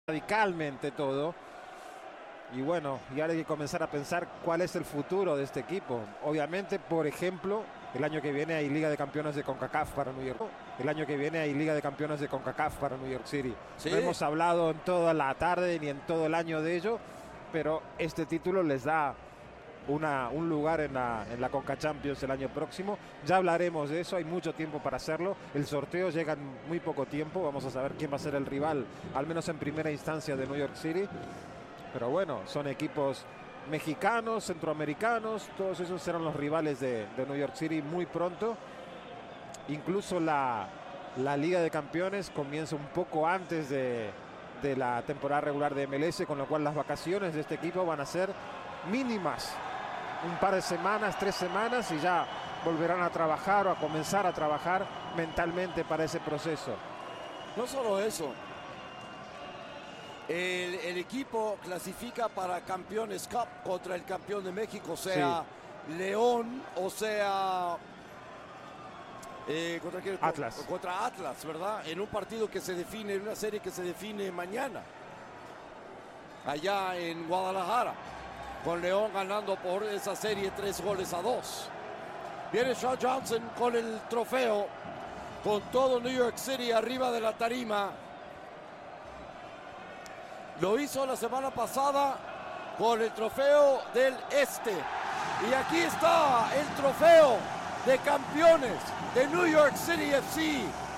radicalmente todo. Y bueno, y ahora hay que comenzar a pensar cuál es el futuro de este equipo. Obviamente, por ejemplo, el año que viene hay Liga de Campeones de CONCACAF para New York. El año que viene hay Liga de Campeones de CONCACAF para New York City. Sí. No hemos hablado en toda la tarde ni en todo el año de ello, pero este título les da un lugar en la Conca Champions el año próximo. Ya hablaremos de eso, hay mucho tiempo para hacerlo. El sorteo llega en muy poco tiempo. Vamos a saber quién va a ser el rival, al menos en primera instancia, de New York City. Pero bueno, son equipos mexicanos, centroamericanos, todos esos serán los rivales de New York City muy pronto. Incluso la Liga de Campeones comienza un poco antes de la temporada regular de MLS, con lo cual las vacaciones de este equipo van a ser mínimas. Un par de semanas, 3 semanas, y ya volverán a trabajar o a comenzar a trabajar mentalmente para ese proceso. No solo eso. El equipo clasifica para Campeones Cup contra el campeón de México, sea sí. León o sea Atlas. Contra Atlas, ¿verdad? En un partido que se define, en una serie que se define mañana, allá en Guadalajara, con León ganando por esa serie 3-2. Viene Sean Johnson con el trofeo, con todo New York City arriba de la tarima. Lo hizo la semana pasada con el trofeo del Este. Y aquí está el trofeo de campeones de New York City FC.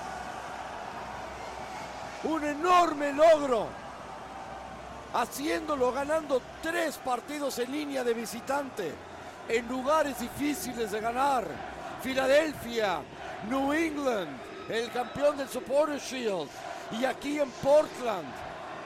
Un enorme logro. Haciéndolo, ganando 3 partidos en línea de visitante. En lugares difíciles de ganar. Filadelfia, New England, el campeón del Supporters Shield. Y aquí en Portland.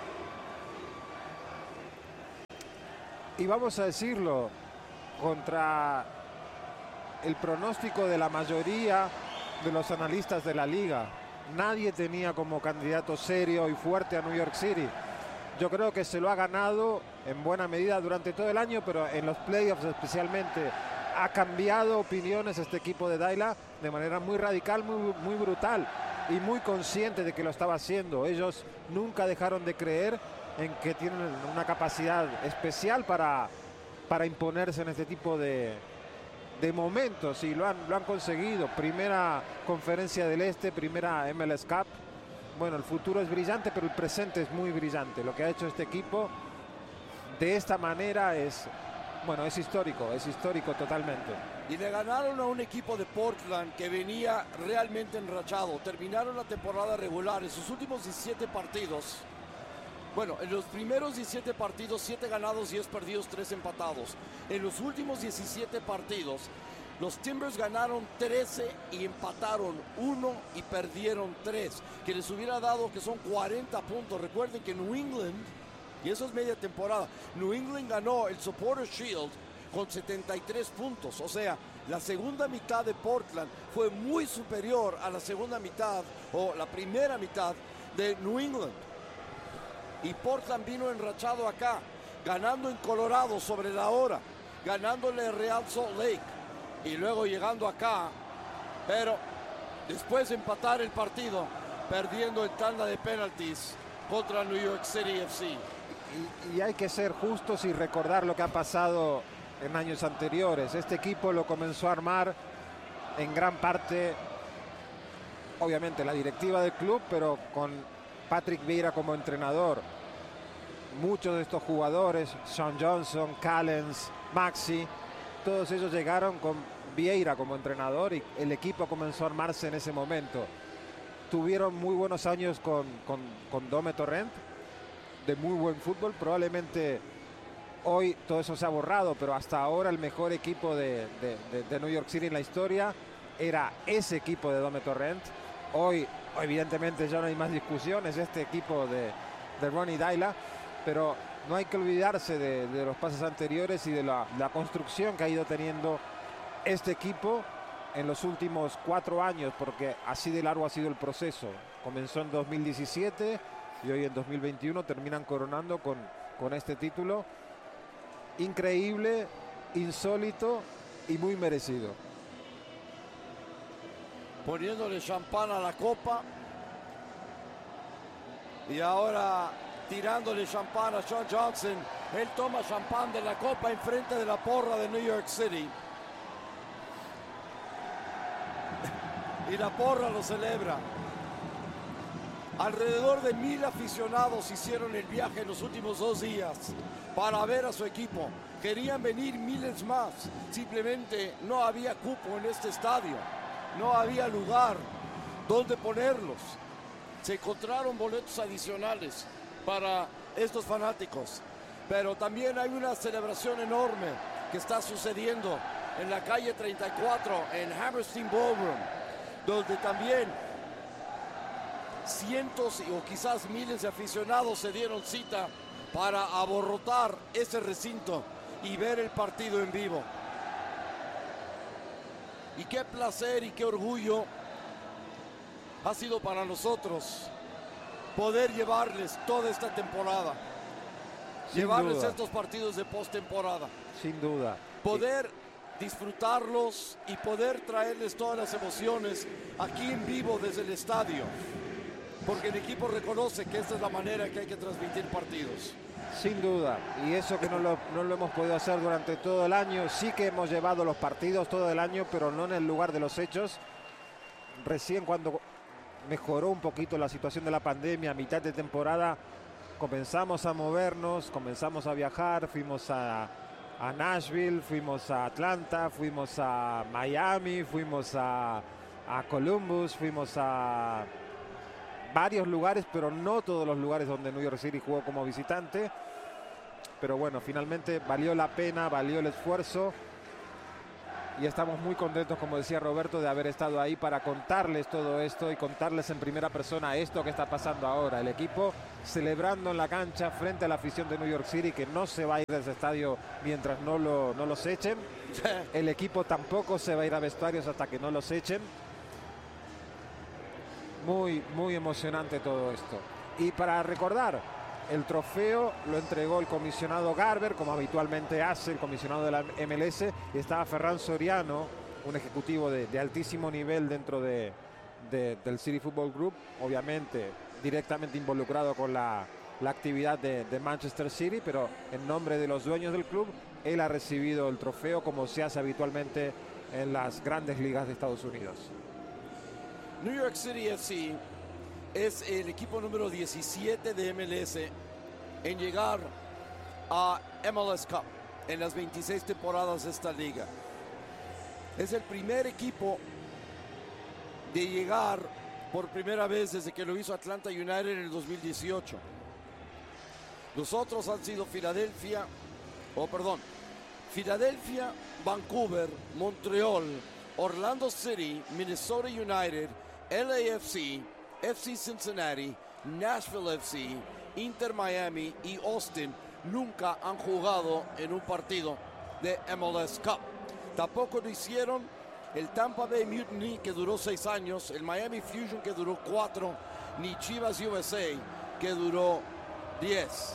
Y vamos a decirlo, contra el pronóstico de la mayoría de los analistas de la liga, nadie tenía como candidato serio y fuerte a New York City. Yo creo que se lo ha ganado en buena medida durante todo el año, pero en los playoffs especialmente ha cambiado opiniones este equipo de Daila de manera muy radical, muy brutal y muy consciente de que lo estaba haciendo. Ellos nunca dejaron de creer en que tienen una capacidad especial para imponerse en este tipo de momentos, y lo han conseguido. Primera conferencia del Este, primera MLS Cup. Bueno, el futuro es brillante, pero el presente es muy brillante. Lo que ha hecho este equipo de esta manera es histórico totalmente. Y le ganaron a un equipo de Portland que venía realmente enrachado. Terminaron la temporada regular en sus últimos 17 partidos. Bueno, en los primeros 17 partidos, 7 ganados, 10 perdidos, 3 empatados. En los últimos 17 partidos, los Timbers ganaron 13 y empataron 1 y perdieron 3. Que les hubiera dado que son 40 puntos. Recuerden que New England, y eso es media temporada, New England ganó el Supporters Shield con 73 puntos. O sea, la segunda mitad de Portland fue muy superior a la segunda mitad o la primera mitad de New England. Y Portland vino enrachado acá, ganando en Colorado sobre la hora, ganándole Real Salt Lake y luego llegando acá, pero después de empatar el partido, perdiendo en tanda de penaltis contra New York City FC. Y hay que ser justos y recordar lo que ha pasado en años anteriores. Este equipo lo comenzó a armar en gran parte, obviamente, la directiva del club, pero con Patrick Vieira como entrenador. Muchos de estos jugadores, Sean Johnson, Callens, Maxi, todos ellos llegaron con Vieira como entrenador y el equipo comenzó a armarse en ese momento. Tuvieron muy buenos años con Dome Torrent, de muy buen fútbol. Probablemente hoy todo eso se ha borrado, pero hasta ahora el mejor equipo de New York City en la historia era ese equipo de Dome Torrent. Hoy evidentemente ya no hay más discusiones, este equipo de Ronny Deila, pero no hay que olvidarse de los pasos anteriores y de la construcción que ha ido teniendo este equipo en los últimos 4 años, porque así de largo ha sido el proceso. Comenzó en 2017 y hoy en 2021 terminan coronando con este título increíble, insólito y muy merecido. Poniéndole champán a la copa. Y ahora tirándole champán a Sean Johnson. Él toma champán de la copa enfrente de la porra de New York City. Y la porra lo celebra. Alrededor de 1000 aficionados hicieron el viaje en los últimos 2 días para ver a su equipo. Querían venir miles más. Simplemente no había cupo en este estadio. No había lugar donde ponerlos. Se encontraron boletos adicionales para estos fanáticos. Pero también hay una celebración enorme que está sucediendo en la calle 34 en Hammerstein Ballroom, donde también cientos o quizás miles de aficionados se dieron cita para abarrotar ese recinto y ver el partido en vivo. Y qué placer y qué orgullo ha sido para nosotros poder llevarles toda esta temporada, llevarles estos partidos de postemporada. Sin duda. Poder disfrutarlos y poder traerles todas las emociones aquí en vivo desde el estadio. Porque el equipo reconoce que esta es la manera que hay que transmitir partidos. Sin duda, y eso que no lo hemos podido hacer durante todo el año. Sí que hemos llevado los partidos todo el año, pero no en el lugar de los hechos. Recién cuando mejoró un poquito la situación de la pandemia, a mitad de temporada, comenzamos a movernos, comenzamos a viajar, fuimos a Nashville, fuimos a Atlanta, fuimos a Miami, fuimos a Columbus, fuimos a varios lugares, pero no todos los lugares donde New York City jugó como visitante. Pero bueno, finalmente valió la pena, valió el esfuerzo. Y estamos muy contentos, como decía Roberto, de haber estado ahí para contarles todo esto y contarles en primera persona esto que está pasando ahora. El equipo celebrando en la cancha frente a la afición de New York City, que no se va a ir de ese estadio mientras no los echen. El equipo tampoco se va a ir a vestuarios hasta que no los echen. Muy, muy emocionante todo esto. Y para recordar, el trofeo lo entregó el comisionado Garber, como habitualmente hace el comisionado de la MLS, y estaba Ferran Soriano, un ejecutivo de altísimo nivel dentro del City Football Group, obviamente directamente involucrado con la actividad de Manchester City, pero en nombre de los dueños del club, él ha recibido el trofeo como se hace habitualmente en las grandes ligas de Estados Unidos. New York City FC es el equipo número 17 de MLS en llegar a MLS Cup en las 26 temporadas de esta liga. Es el primer equipo de llegar por primera vez desde que lo hizo Atlanta United en el 2018. Los otros han sido Filadelfia, Vancouver, Montreal, Orlando City, Minnesota United, LAFC, FC Cincinnati, Nashville FC, Inter Miami y Austin. Nunca han jugado en un partido de MLS Cup. Tampoco lo hicieron el Tampa Bay Mutiny, que duró 6 años, el Miami Fusion, que duró 4, ni Chivas USA, que duró 10.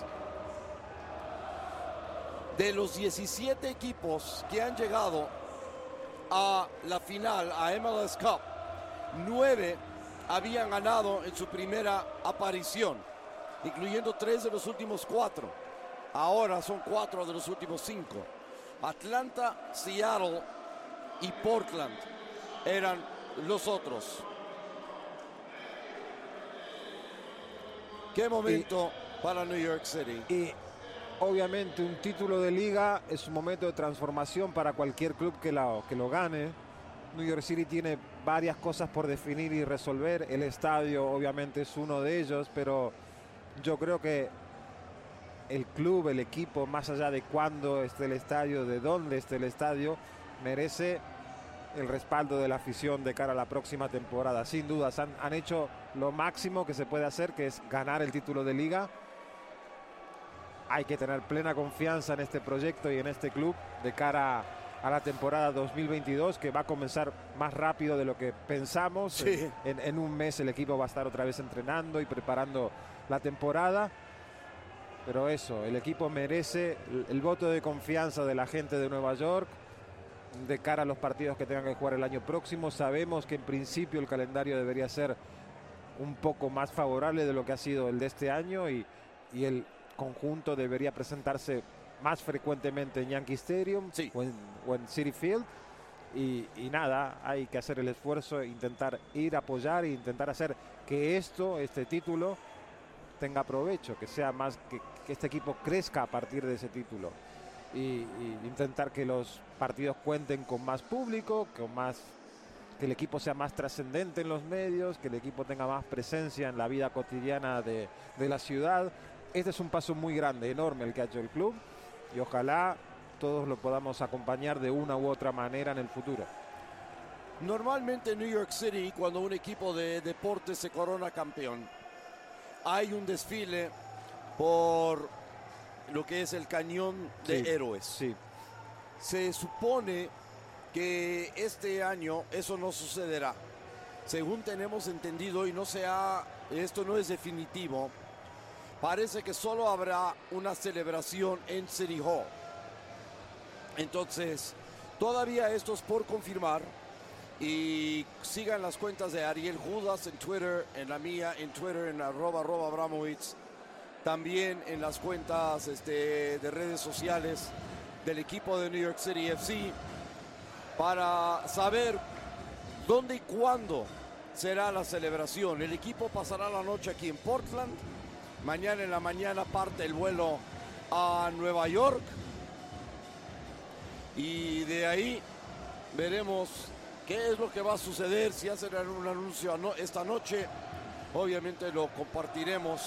De los 17 equipos que han llegado a la final, a MLS Cup, 9 habían ganado en su primera aparición, incluyendo 3 de los últimos 4. Ahora son 4 de los últimos 5. Atlanta, Seattle y Portland eran los otros. Qué momento para New York City. Y obviamente un título de liga es un momento de transformación para cualquier club que lo gane. New York City tiene varias cosas por definir y resolver. El estadio obviamente es uno de ellos, pero yo creo que el club, el equipo, más allá de cuándo esté el estadio, de dónde esté el estadio, merece el respaldo de la afición de cara a la próxima temporada. Sin dudas, han hecho lo máximo que se puede hacer, que es ganar el título de liga. Hay que tener plena confianza en este proyecto y en este club de cara a la temporada 2022, que va a comenzar más rápido de lo que pensamos. Sí. En un mes el equipo va a estar otra vez entrenando y preparando la temporada. Pero eso, el equipo merece el voto de confianza de la gente de Nueva York de cara a los partidos que tengan que jugar el año próximo. Sabemos que en principio el calendario debería ser un poco más favorable de lo que ha sido el de este año y y el conjunto debería presentarse más frecuentemente en Yankee Stadium, Sí. o en Citi Field. Y nada, hay que hacer el esfuerzo, intentar ir a apoyar e intentar hacer que este título tenga provecho, que sea más, que este equipo crezca a partir de ese título. Y intentar que los partidos cuenten con más público, que el equipo sea más trascendente en los medios, que el equipo tenga más presencia en la vida cotidiana de la ciudad. Este es un paso muy grande, enorme el que ha hecho el club, y ojalá todos lo podamos acompañar de una u otra manera en el futuro. Normalmente en New York City, cuando un equipo de deportes se corona campeón, hay un desfile por lo que es el Cañón de Héroes. Sí. Se supone que este año eso no sucederá. Según tenemos entendido, y esto no es definitivo, parece que solo habrá una celebración en City Hall. Entonces, todavía esto es por confirmar. Y sigan las cuentas de Ariel Judas en Twitter, en la mía en Twitter, en @Abramovich. También en las cuentas de redes sociales del equipo de New York City FC, para saber dónde y cuándo será la celebración. El equipo pasará la noche aquí en Portland. Mañana en la mañana parte el vuelo a Nueva York. Y de ahí veremos qué es lo que va a suceder. Si hacen un anuncio esta noche, obviamente lo compartiremos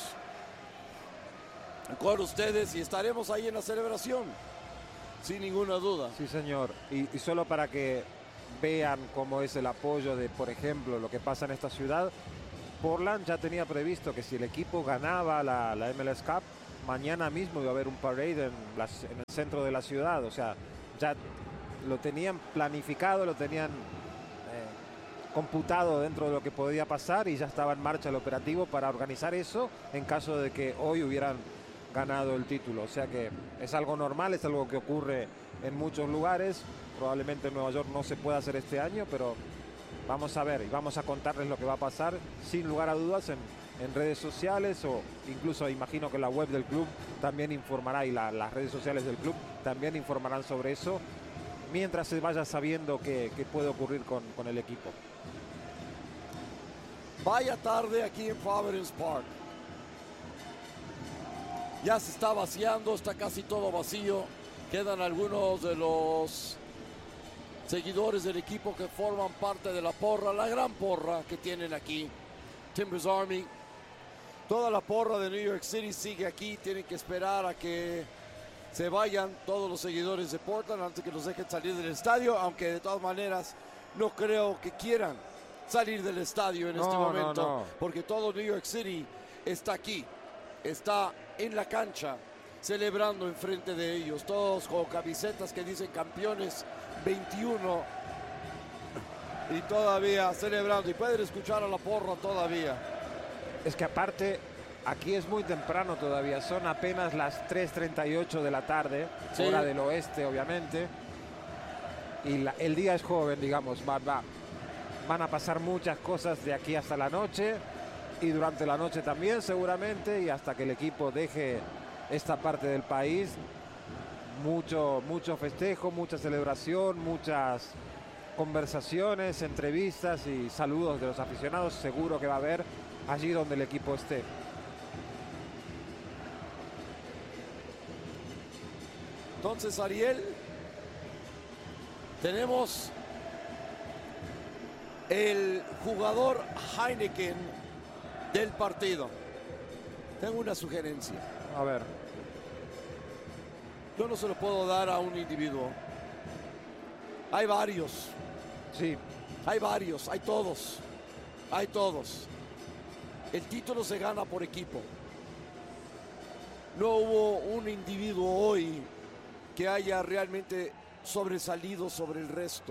con ustedes y estaremos ahí en la celebración, sin ninguna duda. Sí, señor. Y solo para que vean cómo es el apoyo de, por ejemplo, lo que pasa en esta ciudad, Portland ya tenía previsto que si el equipo ganaba la MLS Cup, mañana mismo iba a haber un parade en el centro de la ciudad. O sea, ya lo tenían planificado, lo tenían computado dentro de lo que podía pasar, y ya estaba en marcha el operativo para organizar eso en caso de que hoy hubieran ganado el título. O sea que es algo normal, es algo que ocurre en muchos lugares. Probablemente en Nueva York no se pueda hacer este año, pero vamos a ver y vamos a contarles lo que va a pasar sin lugar a dudas en redes sociales, o incluso imagino que la web del club también informará, y las redes sociales del club también informarán sobre eso mientras se vaya sabiendo qué puede ocurrir con el equipo. Vaya tarde aquí en Providence Park. Ya se está vaciando, está casi todo vacío. Quedan algunos de los seguidores del equipo que forman parte de la porra, la gran porra que tienen aquí, Timbers Army. Toda la porra de New York City sigue aquí. Tienen que esperar a que se vayan todos los seguidores de Portland antes que los dejen salir del estadio, aunque de todas maneras no creo que quieran salir del estadio en este momento, porque todo New York City está aquí, está en la cancha, celebrando enfrente de ellos, todos con camisetas que dicen campeones 21, y todavía celebrando, y pueden escuchar a la porra todavía. Es que aparte, aquí es muy temprano todavía, son apenas las 3:38 de la tarde, sí, hora del oeste obviamente, y el día es joven, digamos, van a pasar muchas cosas de aquí hasta la noche, y durante la noche también seguramente, y hasta que el equipo deje esta parte del país, mucho festejo, mucha celebración, muchas conversaciones, entrevistas y saludos de los aficionados, seguro que va a haber allí donde el equipo esté. Entonces, Ariel, tenemos el jugador Heineken del partido. Tengo una sugerencia. A ver. Yo no se lo puedo dar a un individuo. Hay varios. Sí. Hay varios, hay todos. Hay todos. El título se gana por equipo. No hubo un individuo hoy que haya realmente sobresalido sobre el resto.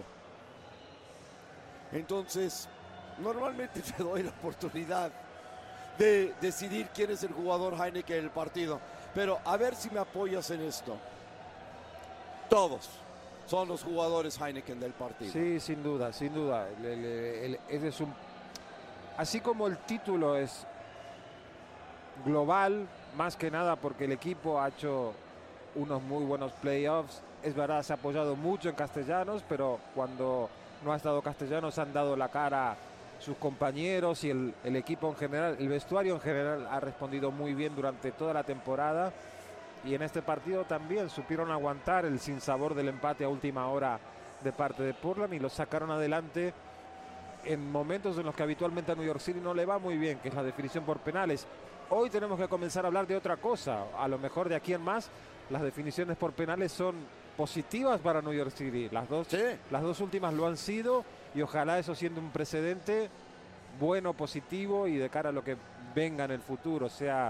Entonces, normalmente te doy la oportunidad de decidir quién es el jugador Heineken del partido. Pero a ver si me apoyas en esto. Todos son los jugadores Heineken del partido. Sí, sin duda, sin duda. Así como el título es global, más que nada porque el equipo ha hecho unos muy buenos playoffs. Es verdad, se ha apoyado mucho en Castellanos, pero cuando no ha estado Castellanos han dado la cara sus compañeros y el equipo en general, el vestuario en general ha respondido muy bien durante toda la temporada, y en este partido también supieron aguantar el sinsabor del empate a última hora de parte de Portland y lo sacaron adelante en momentos en los que habitualmente a New York City no le va muy bien, que es la definición por penales. Hoy tenemos que comenzar a hablar de otra cosa, a lo mejor de aquí en más las definiciones por penales son positivas para New York City, las dos últimas lo han sido, y ojalá eso siendo un precedente bueno, positivo, y de cara a lo que venga en el futuro, sea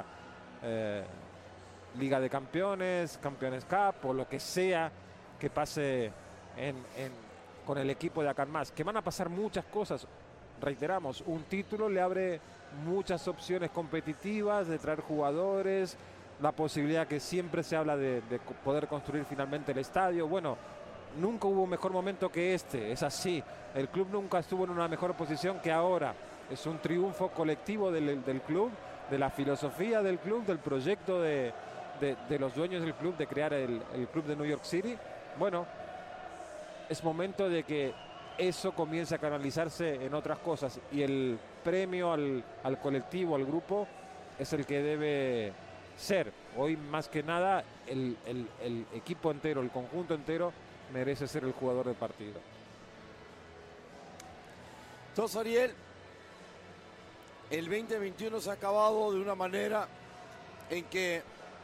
Liga de Campeones, Campeones Cup o lo que sea que pase con el equipo de acá en más, que van a pasar muchas cosas. Reiteramos, un título le abre muchas opciones competitivas de traer jugadores, la posibilidad que siempre se habla de poder construir finalmente el estadio. Bueno, nunca hubo mejor momento que este, es así. El club nunca estuvo en una mejor posición que ahora. Es un triunfo colectivo del club, de la filosofía del club, del proyecto de los dueños del club de crear el club de New York City. Bueno, es momento de que eso comience a canalizarse en otras cosas, y el premio al colectivo, al grupo, es el que debe ser. Hoy más que nada el equipo entero, el conjunto entero merece ser el jugador del partido. Entonces, Ariel, el 2021 se ha acabado de una manera en que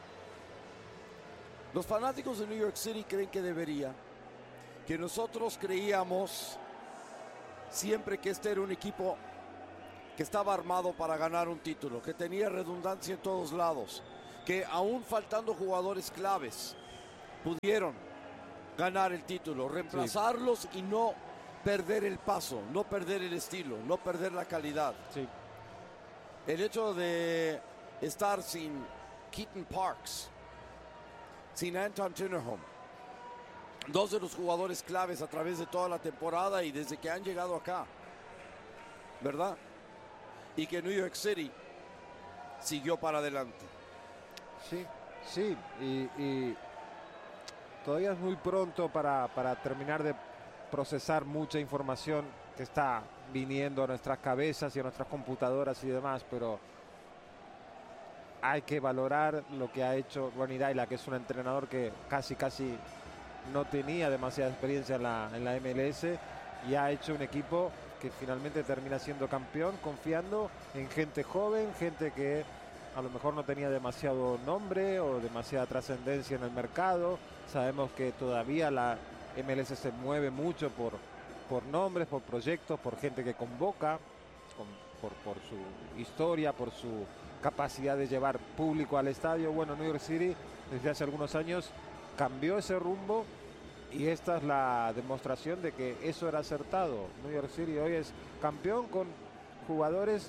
los fanáticos de New York City creen que debería, que nosotros creíamos siempre que este era un equipo que estaba armado para ganar un título, que tenía redundancia en todos lados, que aún faltando jugadores claves pudieron ganar el título, reemplazarlos y no perder el paso, no perder el estilo, no perder la calidad. Sí. El hecho de estar sin Keaton Parks, sin Anton Tinnerholm, dos de los jugadores claves a través de toda la temporada y desde que han llegado acá, ¿verdad? Y que New York City siguió para adelante. Sí, y todavía es muy pronto para terminar de procesar mucha información que está viniendo a nuestras cabezas y a nuestras computadoras y demás, pero hay que valorar lo que ha hecho Ronny Deila, que es un entrenador que casi no tenía demasiada experiencia en la MLS, y ha hecho un equipo que finalmente termina siendo campeón, confiando en gente joven, gente que a lo mejor no tenía demasiado nombre o demasiada trascendencia en el mercado. Sabemos que todavía la MLS se mueve mucho por nombres, por proyectos, por gente que convoca, por su historia, por su capacidad de llevar público al estadio. Bueno, New York City desde hace algunos años cambió ese rumbo, y esta es la demostración de que eso era acertado. New York City hoy es campeón con jugadores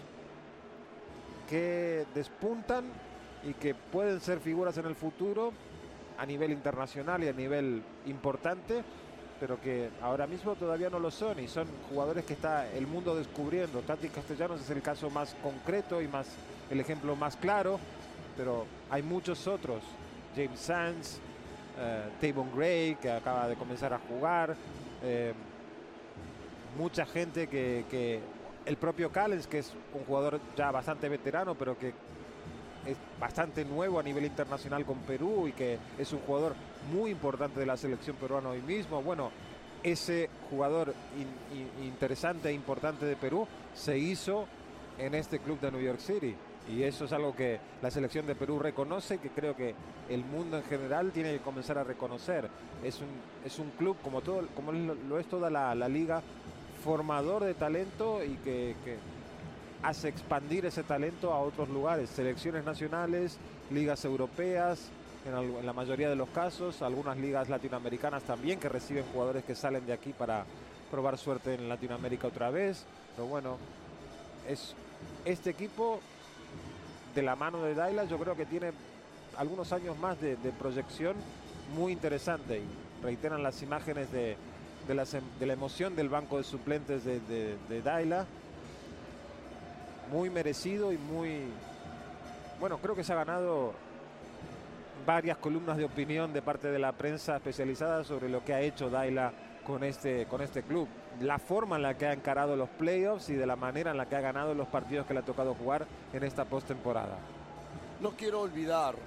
que despuntan y que pueden ser figuras en el futuro a nivel internacional y a nivel importante, pero que ahora mismo todavía no lo son, y son jugadores que está el mundo descubriendo. Tati Castellanos es el caso más concreto y el ejemplo más claro, pero hay muchos otros. James Sands, Tavon Gray, que acaba de comenzar a jugar, mucha gente que el propio Callens, que es un jugador ya bastante veterano, pero que es bastante nuevo a nivel internacional con Perú, y que es un jugador muy importante de la selección peruana hoy mismo. Bueno, ese jugador interesante e importante de Perú se hizo en este club de New York City, y eso es algo que la selección de Perú reconoce, que creo que el mundo en general tiene que comenzar a reconocer. Es un club como lo es toda la liga, formador de talento, y que hace expandir ese talento a otros lugares, selecciones nacionales, ligas europeas, en la mayoría de los casos, algunas ligas latinoamericanas también, que reciben jugadores que salen de aquí para probar suerte en Latinoamérica otra vez. Pero bueno, es este equipo, de la mano de Deila, yo creo que tiene algunos años más de proyección muy interesante, y reiteran las imágenes de la emoción del banco de suplentes de Deila. Muy merecido y muy bueno, creo que se ha ganado varias columnas de opinión de parte de la prensa especializada sobre lo que ha hecho Daila con este club. La forma en la que ha encarado los playoffs y de la manera en la que ha ganado los partidos que le ha tocado jugar en esta postemporada. No quiero olvidar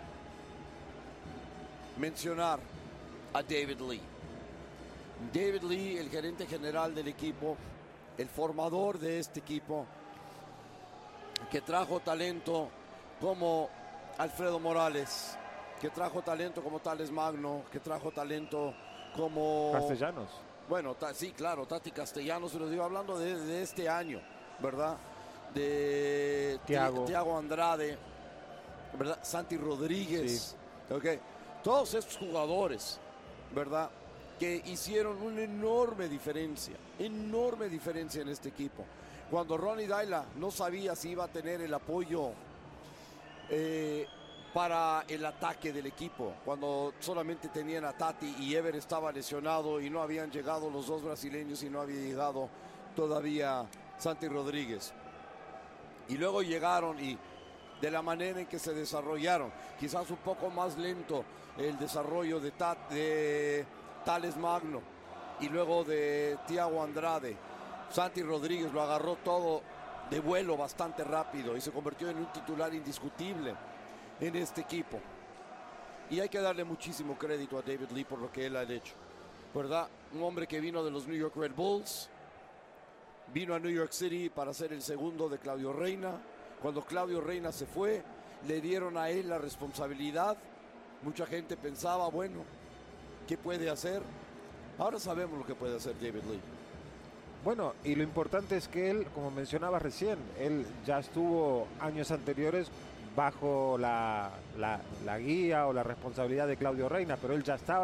mencionar a David Lee. David Lee, el gerente general del equipo, el formador de este equipo, que trajo talento como Alfredo Morales, que trajo talento como Tales Magno, que trajo talento como... Castellanos. Bueno, sí, claro, Tati Castellanos, se lo digo hablando de este año, ¿verdad? De Thiago Andrade, ¿verdad? Santi Rodríguez, sí. Okay. Todos estos jugadores, ¿verdad? Que hicieron una enorme diferencia en este equipo. Cuando Ronny Deila no sabía si iba a tener el apoyo para el ataque del equipo, cuando solamente tenían a Tati y Ever estaba lesionado y no habían llegado los dos brasileños y no había llegado todavía Santi Rodríguez. Y luego llegaron y de la manera en que se desarrollaron, quizás un poco más lento el desarrollo de Tales Magno y luego de Thiago Andrade. Santi Rodríguez lo agarró todo de vuelo bastante rápido y se convirtió en un titular indiscutible en este equipo. Y hay que darle muchísimo crédito a David Lee por lo que él ha hecho, ¿verdad? Un hombre que vino de los New York Red Bulls, vino a New York City para ser el segundo de Claudio Reyna. Cuando Claudio Reyna se fue, le dieron a él la responsabilidad. Mucha gente pensaba, bueno, ¿qué puede hacer? Ahora sabemos lo que puede hacer David Lee. Bueno, y lo importante es que él, como mencionaba recién, él ya estuvo años anteriores bajo la guía o la responsabilidad de Claudio Reyna, pero él ya estaba